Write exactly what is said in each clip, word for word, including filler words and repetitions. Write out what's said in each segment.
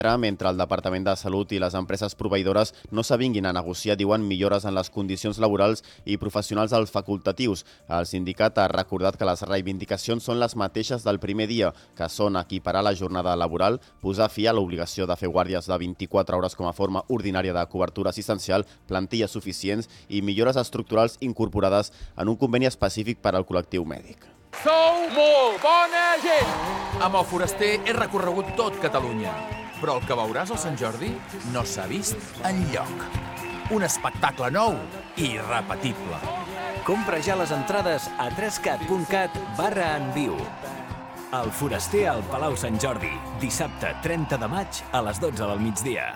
mentre el Departament de Salut i les empreses proveïdores no s'avinguin a negociar, diuen, millores en les condicions laborals i professionals als facultatius. El sindicat ha recordat que les reivindicacions són les mateixes del primer dia, que són equiparar la jornada laboral, posar fi a l'obligació de fer guàrdies de vint-i-quatre hores com a forma ordinària de cobertura assistencial, plantilles suficients i millores estructurals incorporades en un conveni específic per al col·lectiu mèdic. Sou molt bona gent! Amb el Foraster he recorregut tot Catalunya. Però el que veuràs al Sant Jordi no s'ha vist enlloc. Un espectacle nou i irrepetible. Compra ja les entrades a trescat punt cat barra en viu. El Foraster al Palau Sant Jordi, dissabte trenta de maig a les dotze del migdia.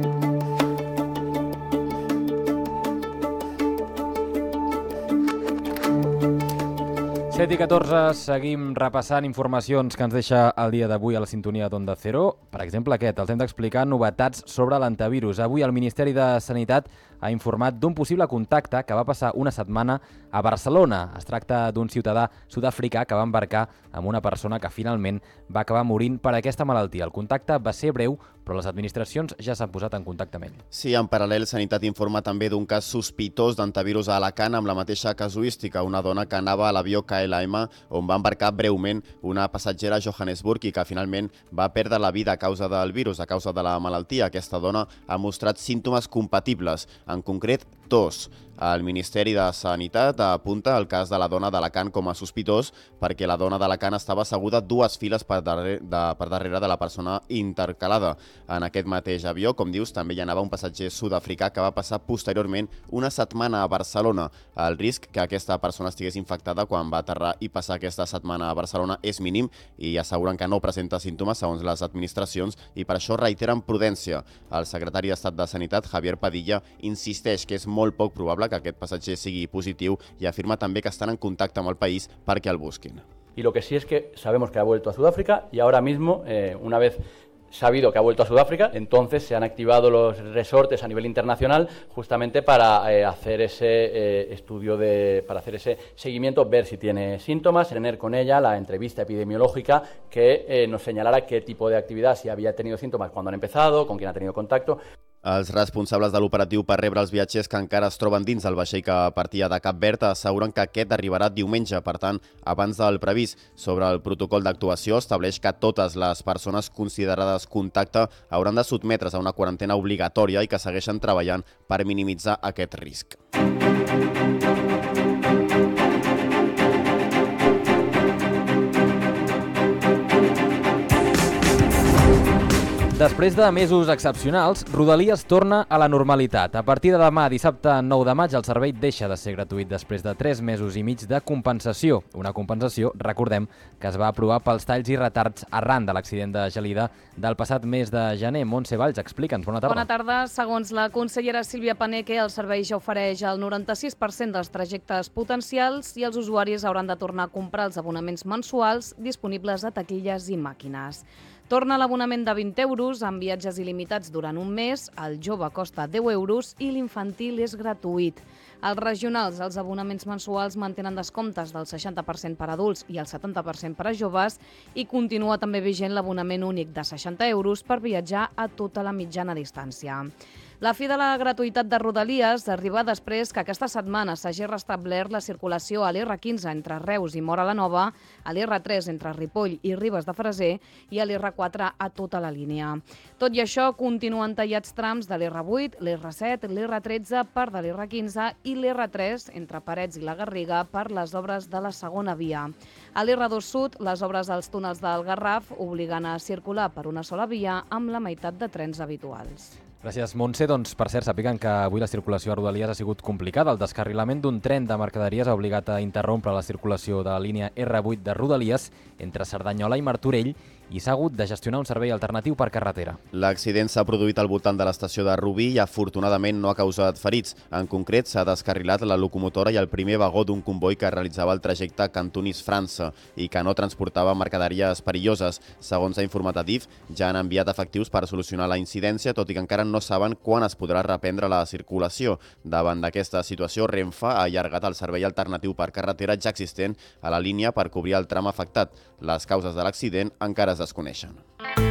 set i catorze, seguim repassant informacions que ens deixa el dia d'avui a la sintonia d'Onda Cero. Per exemple, aquest, els hem d'explicar novetats sobre l'antivirus. Avui el Ministeri de Sanitat ha informat d'un possible contacte que va passar una setmana a Barcelona. Es tracta d'un ciutadà sud-africà que va embarcar amb una persona que finalment va acabar morint per aquesta malaltia. El contacte va ser breu, però les administracions ja s'han posat en contacte amb ell. Sí, en paral·lel, Sanitat informa també d'un cas sospitós d'antivirus a Alacant amb la mateixa casuística. Una dona que anava a l'avió K L M, on va embarcar breument una passatgera a Johannesburg i que finalment va perdre la vida a causa del virus, a causa de la malaltia. Aquesta dona ha mostrat símptomes compatibles, en concret tos. El Ministeri de Sanitat apunta el cas de la dona d'Alacant com a sospitós perquè la dona d'Alacant estava asseguda dues files per darrere, de, per darrere de la persona intercalada. En aquest mateix avió, com dius, també hi anava un passatger sud-africà que va passar posteriorment una setmana a Barcelona. El risc que aquesta persona estigués infectada quan va aterrar i passar aquesta setmana a Barcelona és mínim i asseguren que no presenta símptomes segons les administracions i per això reiteren prudència. El secretari d'Estat de Sanitat, Javier Padilla, insisteix que és molt poc probable que aquest passatger sigui positiu y afirma también que están en contacto con el país para que el busquen. Y lo que sí es que sabemos que ha vuelto a Sudáfrica y ahora mismo, eh, una vez sabido que ha vuelto a Sudáfrica, entonces se han activado los resortes a nivel internacional justamente para eh, hacer ese eh, estudio, de, para hacer ese seguimiento, ver si tiene síntomas, tener con ella la entrevista epidemiológica que eh, nos señalara qué tipo de actividad, si había tenido síntomas cuando han empezado, con quién ha tenido contacto. Els responsables de l'operatiu per rebre els viatgers que encara es troben dins el vaixell que partia de Cap Verd asseguren que aquest arribarà diumenge, per tant, abans del previst. Sobre el protocol d'actuació estableix que totes les persones considerades contacte hauran de sotmetre's a una quarantena obligatòria i que segueixen treballant per minimitzar aquest risc. Després de mesos excepcionals, Rodalies torna a la normalitat. A partir de demà, dissabte nou de maig, el servei deixa de ser gratuït després de tres mesos i mig de compensació. Una compensació, recordem, que es va aprovar pels talls i retards arran de l'accident de Gelida del passat mes de gener. Montse Valls, explica'ns. Bona tarda. Bona tarda. Segons la consellera Sílvia Paneque, el servei ja ofereix el noranta-sis per cent dels trajectes potencials i els usuaris hauran de tornar a comprar els abonaments mensuals disponibles a taquilles i màquines. Torna l'abonament de vint euros amb viatges il·limitats durant un mes, el jove costa deu euros i l'infantil és gratuït. Als regionals, els abonaments mensuals mantenen descomptes del seixanta per cent per adults i el setanta per cent per a joves i continua també vigent l'abonament únic de seixanta euros per viatjar a tota la mitjana distància. La fi de la gratuïtat de Rodalies arriba després que aquesta setmana s'hagi restablert la circulació a l'R quinze entre Reus i Móra la Nova, a l'R tres entre Ripoll i Ribes de Freser i a l'R quatre a tota la línia. Tot i això, continuen tallats trams de l'R vuit, l'R set, l'R tretze, part de l'R quinze i l'R tres entre Parets i la Garriga per les obres de la segona via. A l'R dos Sud, les obres als túnels del Garraf obliguen a circular per una sola via amb la meitat de trens habituals. Gràcies, Montse. Doncs, per cert, sàpiguen que avui la circulació a Rodalies ha sigut complicada. El descarrilament d'un tren de mercaderies ha obligat a interrompre la circulació de la línia R vuit de Rodalies entre Cerdanyola i Martorell i s'ha hagut de gestionar un servei alternatiu per carretera. L'accident s'ha produït al voltant de l'estació de Rubí i afortunadament no ha causat ferits. En concret, s'ha descarrilat la locomotora i el primer vagó d'un comboi que realitzava el trajecte Cantunis-França i que no transportava mercaderies perilloses. Segons ha informat Adif, ja han enviat efectius per solucionar la incidència, tot i que encara no saben quan es podrà reprendre la circulació. Davant d'aquesta situació, Renfe ha allargat el servei alternatiu per carretera ja existent a la línia per cobrir el tram afectat. Les causes de l'accident encara es desconeixen.